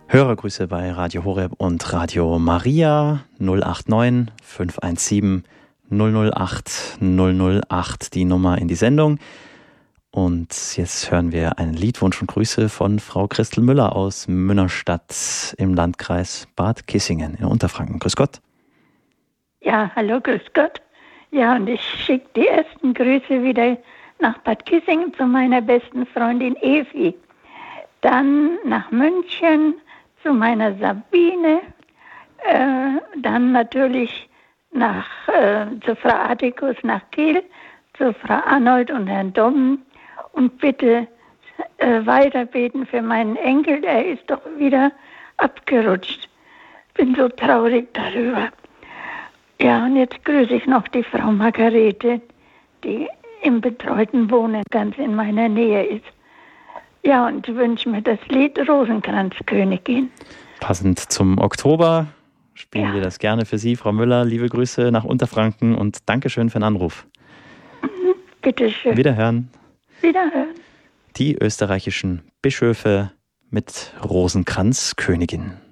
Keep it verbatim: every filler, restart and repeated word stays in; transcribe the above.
Hörergrüße bei Radio Horeb und Radio Maria null acht neun fünf eins sieben null null acht null null acht, die Nummer in die Sendung. Und jetzt hören wir einen Liedwunsch und Grüße von Frau Christel Müller aus Münnerstadt im Landkreis Bad Kissingen in Unterfranken. Grüß Gott. Ja, hallo, grüß Gott. Ja, und ich schicke die ersten Grüße wieder nach Bad Kissingen zu meiner besten Freundin Evi. Dann nach München zu meiner Sabine, äh, dann natürlich nach, äh, zu Frau Attikus nach Kiel, zu Frau Arnold und Herrn Dommen und bitte äh, weiterbeten für meinen Enkel, der ist doch wieder abgerutscht. Bin so traurig darüber. Ja, und jetzt grüße ich noch die Frau Margarete, die im betreuten Wohnen ganz in meiner Nähe ist. Ja, und wünsche mir das Lied Rosenkranzkönigin. Passend zum Oktober spielen ja. wir das gerne für Sie, Frau Müller. Liebe Grüße nach Unterfranken und Dankeschön für den Anruf. Mhm, bitteschön. Wiederhören. Wiederhören. Die österreichischen Bischöfe mit Rosenkranzkönigin.